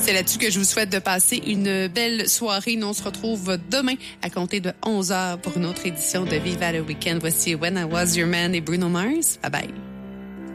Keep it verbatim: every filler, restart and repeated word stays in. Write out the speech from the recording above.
C'est là-dessus que je vous souhaite de passer une belle soirée. Nous, on se retrouve demain à compter de onze heures pour une autre édition de Viva le Week-end. Voici When I Was Your Man et Bruno Mars. Bye bye.